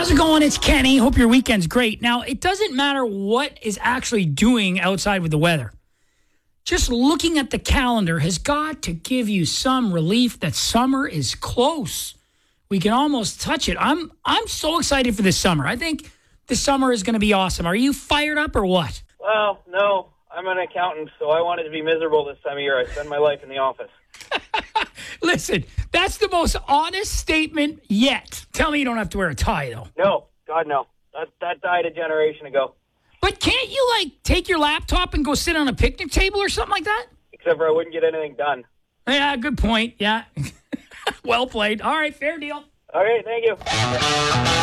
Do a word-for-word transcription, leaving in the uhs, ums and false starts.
How's it going? It's Kenny. Hope your weekend's great. Now, it doesn't matter what is actually doing outside with the weather. Just looking at the calendar has got to give you some relief that summer is close. We can almost touch it. I'm I'm so excited for this summer. I think this summer is going to be awesome. Are you fired up or what? Well, no. I'm an accountant, so I want it to be miserable this time of year. I spend my life in the office. Listen, that's the most honest statement yet. Tell me you don't have to wear a tie, though. No. God, no. That, that died a generation ago. But can't you, like, take your laptop and go sit on a picnic table or something like that? Except for I wouldn't get anything done. Yeah, good point. Yeah. Well played. All right, fair deal. Okay, thank you.